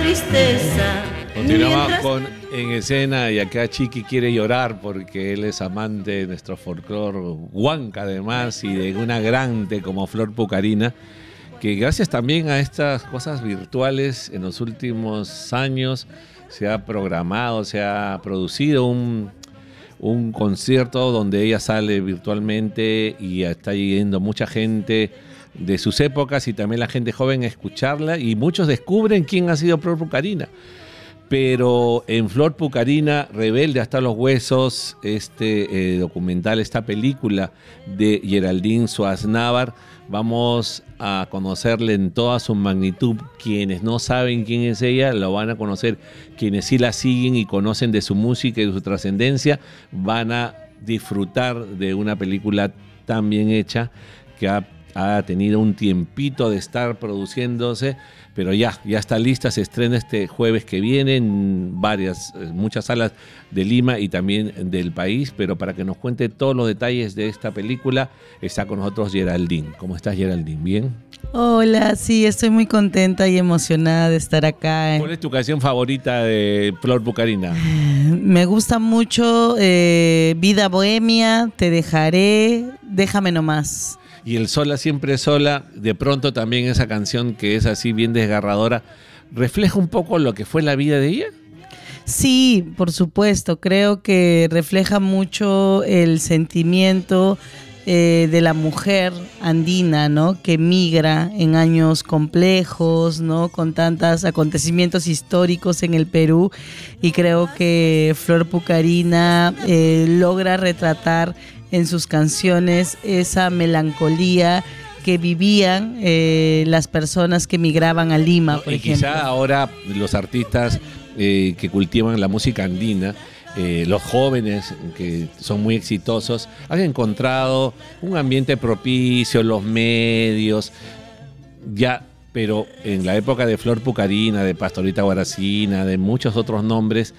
tristeza. Continuamos con En Escena y acá Chiqui quiere llorar porque él es amante de nuestro folclore huanca además y de una grande como Flor Pucarina, que gracias también a estas cosas virtuales en los últimos años se ha programado, se ha producido un concierto donde ella sale virtualmente y está yendo mucha gente de sus épocas y también la gente joven a escucharla y muchos descubren quién ha sido Flor Pucarina. Pero en Flor Pucarina, Rebelde hasta los huesos, este documental, esta película de Geraldine Swaznavar, vamos a conocerle en toda su magnitud. Quienes no saben quién es ella, lo van a conocer. Quienes sí la siguen y conocen de su música y de su trascendencia, van a disfrutar de una película tan bien hecha que ha tenido un tiempito de estar produciéndose, pero ya está lista, se estrena este jueves que viene en muchas salas de Lima y también del país, pero para que nos cuente todos los detalles de esta película, está con nosotros Geraldine. ¿Cómo estás, Geraldine? ¿Bien? Hola, sí, estoy muy contenta y emocionada de estar acá. ¿Cuál es tu canción favorita de Flor Pucarina? Me gusta mucho Vida Bohemia, Te Dejaré, Déjame Nomás. Y el Sola Siempre Sola, de pronto también esa canción que es así bien desgarradora, ¿refleja un poco lo que fue la vida de ella? Sí, por supuesto, creo que refleja mucho el sentimiento de la mujer andina, ¿no? Que migra en años complejos, ¿no? Con tantos acontecimientos históricos en el Perú, y creo que Flor Pucarina logra retratar en sus canciones esa melancolía que vivían las personas que migraban a Lima, por ejemplo. Quizá ahora los artistas que cultivan la música andina, los jóvenes que son muy exitosos, han encontrado un ambiente propicio, los medios, ya. Pero en la época de Flor Pucarina, de Pastorita Guaracina, de muchos otros nombres,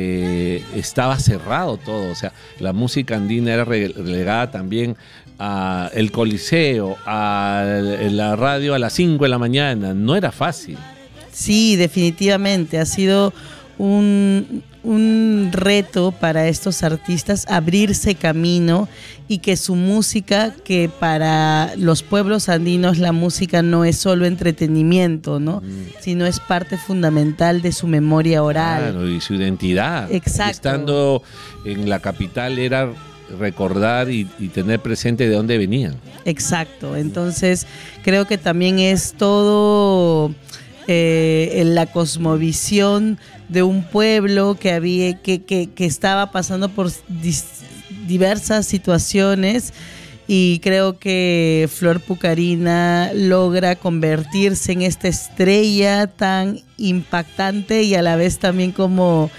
estaba cerrado todo. O sea, la música andina era relegada también a el Coliseo, a la radio a las 5 de la mañana. No era fácil. Sí, definitivamente. Ha sido un reto para estos artistas abrirse camino, y que su música, que para los pueblos andinos la música no es solo entretenimiento, ¿no? Sino es parte fundamental de su memoria oral. Claro, y su identidad. Exacto. Estando en la capital era recordar y tener presente de dónde venían. Exacto. Entonces creo que también es todo en la cosmovisión de un pueblo que estaba pasando por diversas situaciones, y creo que Flor Pucarina logra convertirse en esta estrella tan impactante y a la vez también como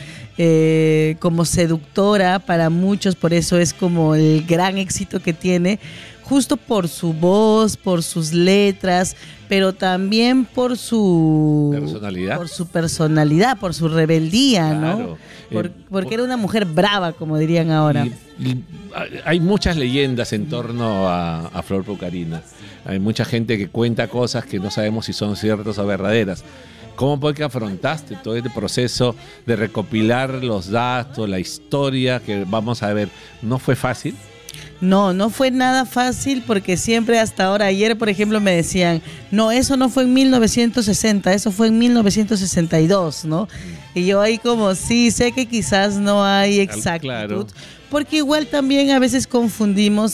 seductora para muchos. Por eso es como el gran éxito que tiene, justo por su voz, por sus letras, pero también por su personalidad, por su rebeldía, claro, ¿no? Porque era una mujer brava, como dirían ahora. Y hay muchas leyendas en torno a Flor Pucarina. Hay mucha gente que cuenta cosas que no sabemos si son ciertas o verdaderas. ¿Cómo fue que afrontaste todo este proceso de recopilar los datos, la historia que vamos a ver? ¿No fue fácil? No fue nada fácil, porque siempre hasta ahora, ayer por ejemplo me decían, no, eso no fue en 1960, eso fue en 1962, ¿no? Y yo ahí como, sí, sé que quizás no hay exactitud, claro, porque igual también a veces confundimos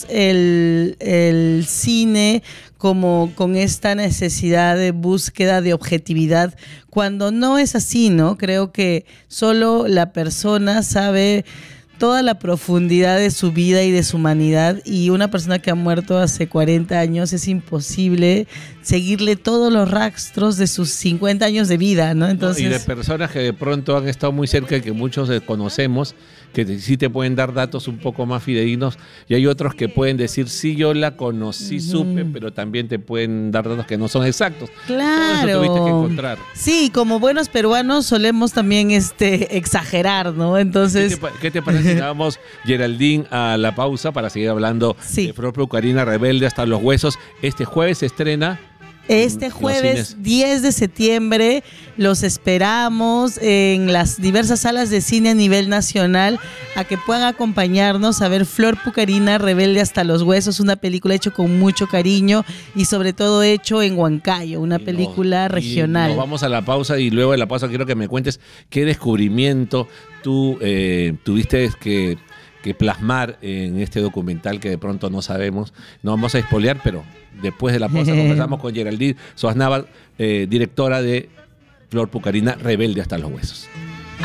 el cine como con esta necesidad de búsqueda de objetividad, cuando no es así, ¿no? Creo que solo la persona sabe toda la profundidad de su vida y de su humanidad, y una persona que ha muerto hace 40 años es imposible seguirle todos los rastros de sus 50 años de vida, ¿no? Entonces, y de personas que de pronto han estado muy cerca y que muchos desconocemos, que sí te pueden dar datos un poco más fidedignos, y hay otros que pueden decir, sí, yo la conocí, supe, pero también te pueden dar datos que no son exactos. Claro. Todo eso tuviste que encontrar. Sí, como buenos peruanos solemos también exagerar, ¿no? Entonces, ¿Qué te parece si damos, Geraldine, a la pausa para seguir hablando de Flor Pucarina, Rebelde hasta los huesos? Este jueves se estrena Este jueves 10 de septiembre los esperamos en las diversas salas de cine a nivel nacional a que puedan acompañarnos a ver Flor Pucarina, Rebelde hasta los huesos, una película hecha con mucho cariño y sobre todo hecho en Huancayo, una película regional. Nos vamos a la pausa y luego de la pausa quiero que me cuentes qué descubrimiento tú tuviste que plasmar en este documental que de pronto no sabemos. No vamos a spoilear, pero después de la pausa conversamos con Geraldine Soaznaval, directora de Flor Pucarina, Rebelde hasta los huesos.